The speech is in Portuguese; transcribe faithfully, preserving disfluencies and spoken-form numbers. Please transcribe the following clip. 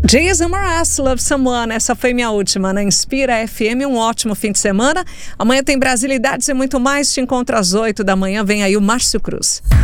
Jason Mraz, Love Someone. Essa foi minha última na Inspira F M. Um ótimo fim de semana. Amanhã tem Brasilidades e muito mais. Te encontro às oito da manhã. Vem aí o Márcio Cruz.